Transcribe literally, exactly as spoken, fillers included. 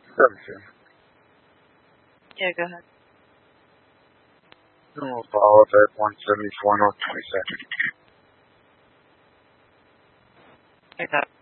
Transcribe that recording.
seventeen. Yeah, go ahead. And we'll follow up at one seventy-four North twenty-second. I got it.